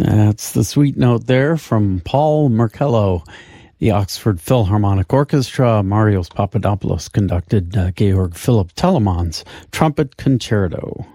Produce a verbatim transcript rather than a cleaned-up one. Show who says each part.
Speaker 1: That's the sweet note there from Paul Marcello. The Oxford Philharmonic Orchestra, Marios Papadopoulos conducted uh, Georg Philipp Telemann's Trumpet Concerto.